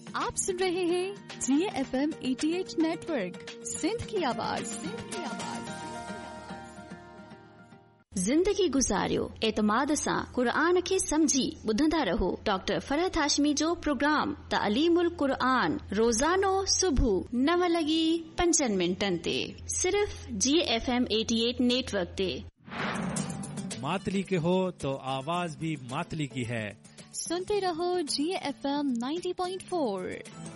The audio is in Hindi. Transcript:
आप सुन रहे हैं GFM 88 नेटवर्क, सिंध की आवाज। ज़िंदगी गुज़ारियो एतमाद सां क़ुरान खे समझी ॿुधंदा रहो। डॉक्टर फरहत हाशमी जो प्रोग्राम तालीमुल क़ुरान रोज़ानो सुबुह 9:05 ते सिर्फ GFM 88 नेटवर्क ते। मातली के हो तो आवाज भी मातली की है। सुनते रहो GFM 90.4।